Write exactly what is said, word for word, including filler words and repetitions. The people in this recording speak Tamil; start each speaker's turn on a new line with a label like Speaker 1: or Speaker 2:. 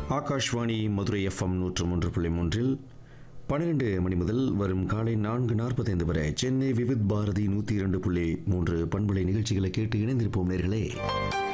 Speaker 1: ஆகாஷ்வாணி மதுரை எஃப்எம் நூற்று மூன்று புள்ளி மூன்றில் பன்னிரண்டு மணி முதல் வரும் காலை நான்கு நாற்பத்தைந்து வரை சென்னை விவித் பாரதி நூற்றி இரண்டு புள்ளி மூன்று பண்பலை நிகழ்ச்சிகளை கேட்டு இணைந்திருப்போம் நேர்களே.